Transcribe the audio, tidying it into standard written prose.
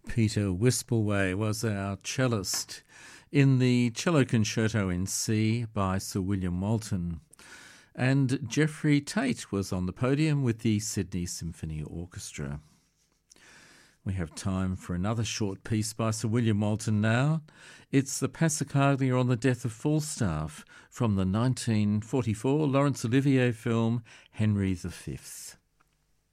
Peter Wispelway was our cellist in the Cello Concerto in C by Sir William Moulton. And Geoffrey Tate was on the podium with the Sydney Symphony Orchestra. We have time for another short piece by Sir William Moulton now. It's the Passacaglia on the Death of Falstaff from the 1944 Laurence Olivier film Henry V.